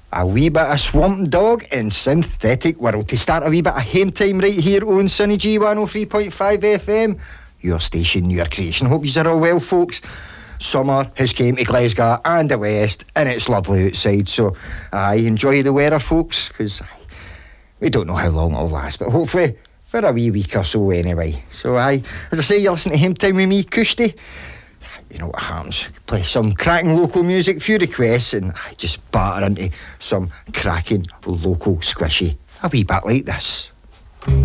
A wee bit of Swamp Dog in Synthetic World to start a wee bit of Hame Time right here on Sunny G 103.5 FM, your station, your creation. Hope you are all well, folks. Summer has came to Glasgow and the West, and it's lovely outside, so I enjoy the weather, folks, because we don't know how long it'll last, but hopefully for a wee week or so anyway. So as I say, you listen to Hame Time with me, Kushti. You know what happens, play some cracking local music, few requests, and I just batter into some cracking local squishy a wee bit like this.